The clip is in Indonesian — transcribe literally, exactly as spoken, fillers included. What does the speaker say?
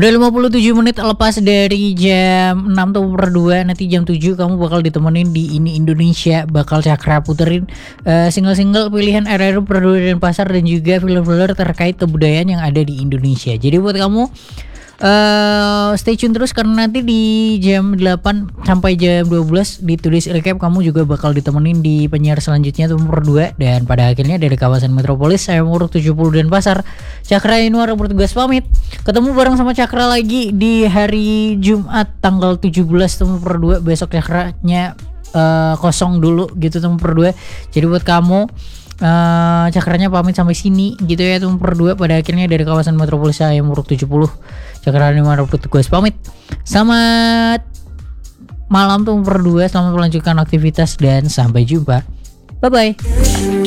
Udah lima puluh tujuh menit lepas dari jam enam tuh per dua. Nanti jam tujuh kamu bakal ditemenin di Ini Indonesia. Bakal Cakra puterin uh, single-single pilihan R R U per dua Denpasar dan juga filler-filler terkait kebudayaan yang ada di Indonesia. Jadi buat kamu Uh, stay tune terus karena nanti di jam delapan sampai jam dua belas di Today's Recap kamu juga bakal ditemenin di penyiar selanjutnya tuh nomor dua. Dan pada akhirnya dari kawasan Metropolis saya Muruk tujuh puluh Denpasar, Cakra Yanuar bertugas pamit. Ketemu bareng sama Cakra lagi di hari Jumat tanggal tujuh belas tuh nomor dua. Besok Cakranya uh, kosong dulu gitu tuh nomor dua. Jadi buat kamu Uh, Cakranya pamit sampai sini gitu ya tuh nomor dua. Pada akhirnya dari kawasan Metropolis saya Muruk tujuh puluh, Cakra Yanuar bertugas pamit. Selamat malam tuh nomor dua, selamat melanjutkan aktivitas dan sampai jumpa. Bye bye.